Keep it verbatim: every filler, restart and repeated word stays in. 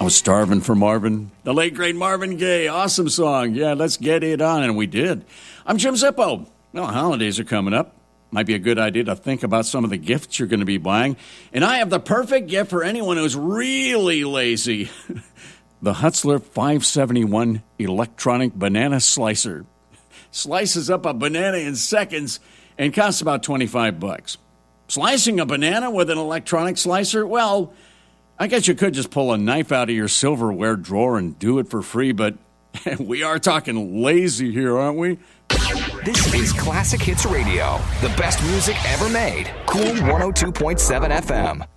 I was starving for Marvin. The late, great Marvin Gaye. Awesome song. Yeah, let's get it on. And we did. I'm Jim Zippo. Well, holidays are coming up. Might be a good idea to think about some of the gifts you're going to be buying. And I have the perfect gift for anyone who's really lazy. The Hutzler five seventy-one electronic banana slicer. Slices up a banana in seconds and costs about twenty-five bucks. Slicing a banana with an electronic slicer? Well, I guess you could just pull a knife out of your silverware drawer and do it for free, but we are talking lazy here, aren't we? This is Classic Hits Radio, the best music ever made. Cool one oh two point seven F M.